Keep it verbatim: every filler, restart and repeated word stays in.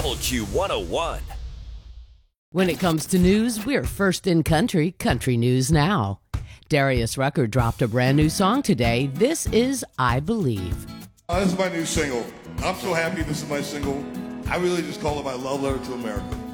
Double Q one oh one. When it comes to news, we're first in country, Country News Now. Darius Rucker dropped a brand new song today. This is I Believe. Uh, this is my new single. I'm so happy this is my single. I really just call it my love letter to America.